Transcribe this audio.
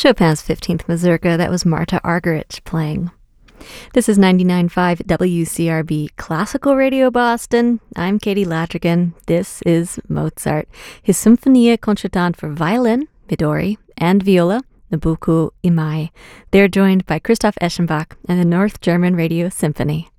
Chopin's 15th Mazurka. That was Marta Argerich playing. This is 99.5 WCRB Classical Radio Boston. I'm Katie Latrigan. This is Mozart. His Symphonia Concertante for violin, Midori, and viola, Nabucco Imai. They're joined by Christoph Eschenbach and the North German Radio Symphony.